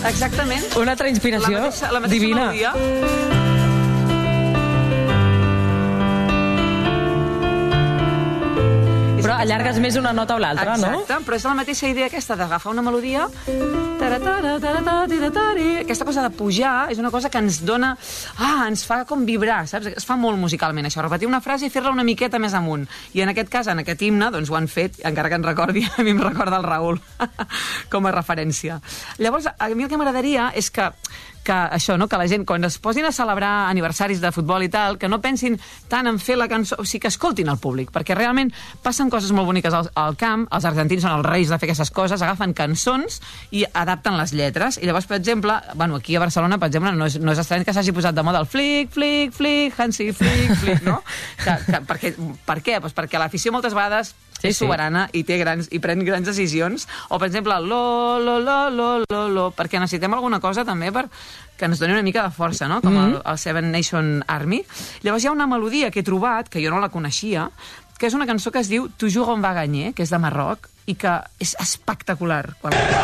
Exactament. Una altra inspiració la mateixa divina. melodia. Però allargues més una nota o l'altra, no? Exacte, però és la mateixa idea aquesta d'agafar una melodia. Aquesta cosa de pujar és una cosa que ens dona... ens fa com vibrar, saps? Es fa molt musicalment, això, repetir una frase i fer-la una miqueta més amunt. I en aquest cas, en aquest himne, doncs ho han fet, encara que ens recordi, a mi em recorda el Raül, com a referència. Llavors, a mi el que m'agradaria és que això, no? Que la gent, quan es posin a celebrar aniversaris de futbol i tal, que no pensin tant en fer la cançó, o sigui, que escoltin el públic, perquè realment passen coses molt boniques al camp, els argentins són els reis de fer aquestes coses, agafen cançons i adapten les lletres, i llavors, per exemple, bueno, aquí a Barcelona, per exemple, no és estrany que s'hagi posat de moda el flic, flic, flic, Hansi, flic, flic, no? Per què? Pues perquè l'afició moltes vegades és soberana i pren grans decisions, o per exemple lo, perquè necessitem alguna cosa també que ens doni una mica de força, no? Com el Seven Nation Army. Llavors hi ha una melodia que he trobat, que jo no la coneixia, que és una cançó que es diu Toujours on va gagner, que és de Marroc, i que és espectacular.